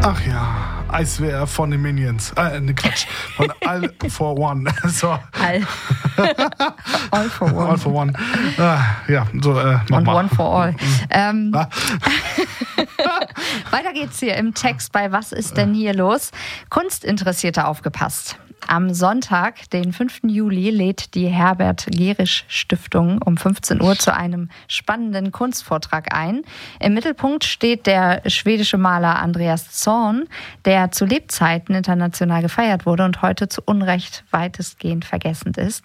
Ach ja, Eiswehr von den Minions. Ne, Quatsch. Von All for One. So. All for One. All for One. Ja, so, mach Und mal. One for All. Weiter geht's hier im Text bei Was ist denn hier los? Kunstinteressierte aufgepasst. Am Sonntag, den 5. Juli, lädt die Herbert-Gerisch-Stiftung um 15 Uhr zu einem spannenden Kunstvortrag ein. Im Mittelpunkt steht der schwedische Maler Andreas Zorn, der zu Lebzeiten international gefeiert wurde und heute zu Unrecht weitestgehend vergessen ist.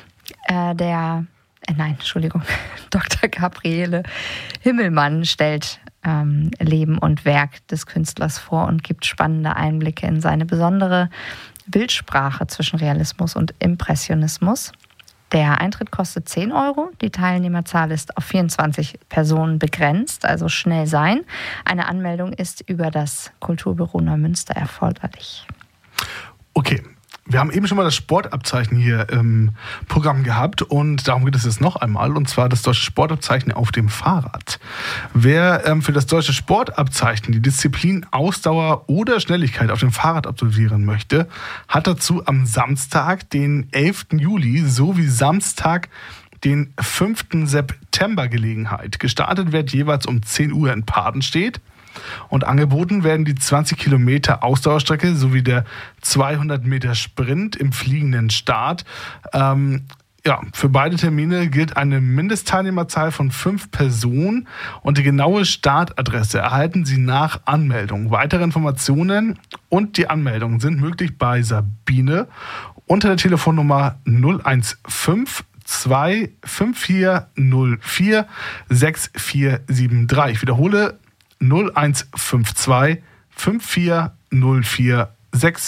Dr. Gabriele Himmelmann stellt Leben und Werk des Künstlers vor und gibt spannende Einblicke in seine besondere Bildsprache zwischen Realismus und Impressionismus. Der Eintritt kostet 10 €. Die Teilnehmerzahl ist auf 24 Personen begrenzt, also schnell sein. Eine Anmeldung ist über das Kulturbüro Neumünster erforderlich. Okay. Wir haben eben schon mal das Sportabzeichen hier im Programm gehabt und darum geht es jetzt noch einmal, und zwar das deutsche Sportabzeichen auf dem Fahrrad. Wer für das deutsche Sportabzeichen die Disziplin Ausdauer oder Schnelligkeit auf dem Fahrrad absolvieren möchte, hat dazu am Samstag, den 11. Juli, sowie Samstag, den 5. September Gelegenheit. Gestartet wird jeweils um 10 Uhr in Padenstedt. Und angeboten werden die 20 Kilometer Ausdauerstrecke sowie der 200 Meter Sprint im fliegenden Start. Für beide Termine gilt eine Mindestteilnehmerzahl von 5 Personen und die genaue Startadresse erhalten Sie nach Anmeldung. Weitere Informationen und die Anmeldung sind möglich bei Sabine unter der Telefonnummer 015 25404 6473. Ich wiederhole 0152 5404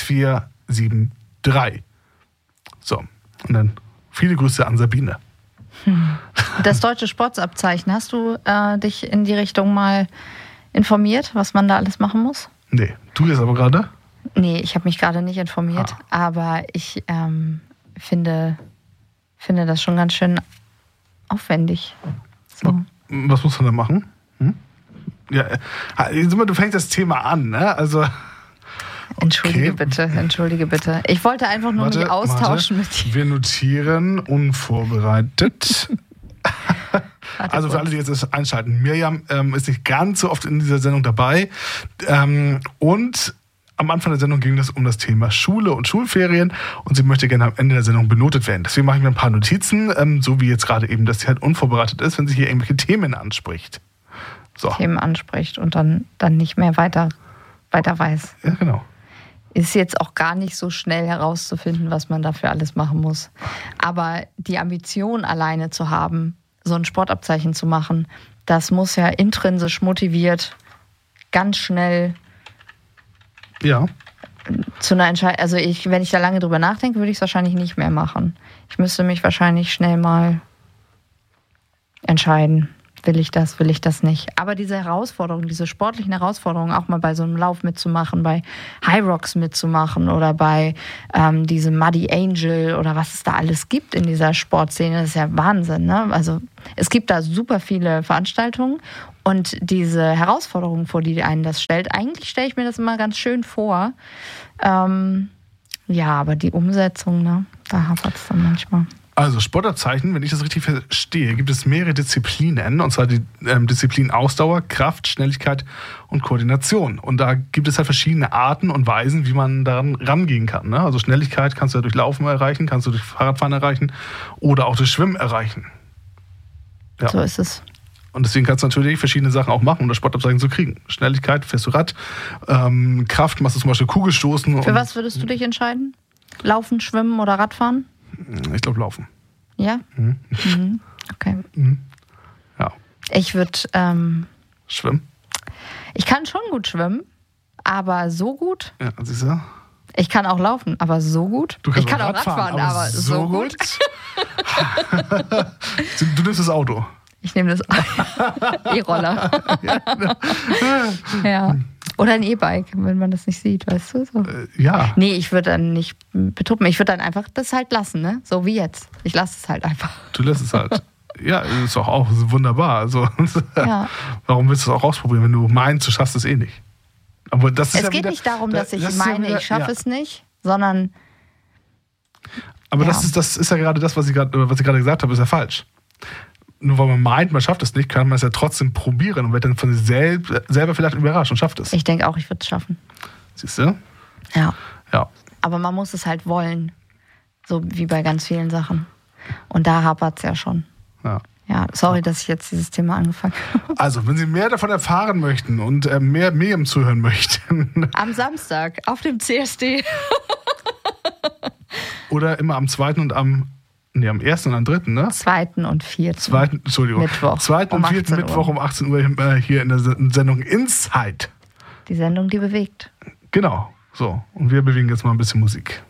6473. So, und dann viele Grüße an Sabine. Das deutsche Sportabzeichen, hast du dich in die Richtung mal informiert, was man da alles machen muss? Nee, du jetzt aber gerade? Nee, ich habe mich gerade nicht informiert, aber ich finde das schon ganz schön aufwendig. So. Was muss man da machen? Ja, du fängst das Thema an, ne? Also. Entschuldige bitte. Ich wollte einfach nur mich austauschen mit dir. Wir notieren unvorbereitet. Also für alle, die jetzt einschalten. Mirjam ist nicht ganz so oft in dieser Sendung dabei. Und am Anfang der Sendung ging es um das Thema Schule und Schulferien. Und sie möchte gerne am Ende der Sendung benotet werden. Deswegen mache ich mir ein paar Notizen, so wie jetzt gerade eben, dass sie halt unvorbereitet ist, wenn sie hier irgendwelche Themen anspricht. So. Themen anspricht und dann nicht mehr weiter weiß. Ja, genau. Ist jetzt auch gar nicht so schnell herauszufinden, was man dafür alles machen muss. Aber die Ambition alleine zu haben, so ein Sportabzeichen zu machen, das muss ja intrinsisch motiviert ganz schnell zu einer Entscheidung. Also wenn ich da lange drüber nachdenke, würde ich es wahrscheinlich nicht mehr machen. Ich müsste mich wahrscheinlich schnell mal entscheiden. Will ich das nicht? Aber diese Herausforderungen, diese sportlichen Herausforderungen, auch mal bei so einem Lauf mitzumachen, bei High Rocks mitzumachen oder bei diesem Muddy Angel oder was es da alles gibt in dieser Sportszene, das ist ja Wahnsinn, ne? Also es gibt da super viele Veranstaltungen und diese Herausforderungen, vor die einen das stellt, eigentlich stelle ich mir das immer ganz schön vor. Aber die Umsetzung, ne, da hapert es dann manchmal. Also Sportabzeichen, wenn ich das richtig verstehe, gibt es mehrere Disziplinen, und zwar die Disziplin Ausdauer, Kraft, Schnelligkeit und Koordination. Und da gibt es halt verschiedene Arten und Weisen, wie man daran rangehen kann. Ne? Also Schnelligkeit kannst du ja durch Laufen erreichen, kannst du durch Fahrradfahren erreichen oder auch durch Schwimmen erreichen. Ja. So ist es. Und deswegen kannst du natürlich verschiedene Sachen auch machen, um das Sportabzeichen zu kriegen. Schnelligkeit, fährst du Rad, Kraft, machst du zum Beispiel Kugelstoßen. Für was würdest du dich entscheiden? Laufen, Schwimmen oder Radfahren? Ich glaube, Laufen. Ja? Mhm. Okay. Ja. Ich würde... Schwimmen? Ich kann schon gut schwimmen, aber so gut... Ja, siehst du? Ich kann auch laufen, aber so gut. Ich kann auch Radfahren, aber so gut. Du nimmst das Auto. Ich nehme das E-Roller. Ja. Oder ein E-Bike, wenn man das nicht sieht, weißt du? So. Ja. Nee, ich würde dann nicht betuppen. Ich würde dann einfach das halt lassen, ne? So wie jetzt. Ich lasse es halt einfach. Du lässt es halt. Ja, ist doch auch wunderbar. Also, ja. Warum willst du es auch ausprobieren, wenn du meinst, du schaffst es eh nicht? Aber das ist es geht nicht darum, dass ich meine, ich schaffe es nicht, sondern... Aber das ist ja gerade das, was ich gerade gesagt habe, ist ja falsch. Nur weil man meint, man schafft es nicht, kann man es ja trotzdem probieren und wird dann von sich selber vielleicht überrascht und schafft es. Ich denke auch, ich würde es schaffen. Siehst du? Ja. Ja. Aber man muss es halt wollen. So wie bei ganz vielen Sachen. Und da hapert es ja schon. Ja. Ja, sorry, dass ich jetzt dieses Thema angefangen habe. Also, wenn Sie mehr davon erfahren möchten und mehr Miriam zuhören möchten. Am Samstag auf dem CSD. Oder immer am 2. und am 1. und am 3., ne? 2. und 4. Mittwoch. 2. und 4. Mittwoch um 18 Uhr hier in der Sendung Inside. Die Sendung, die bewegt. Genau. So. Und wir bewegen jetzt mal ein bisschen Musik.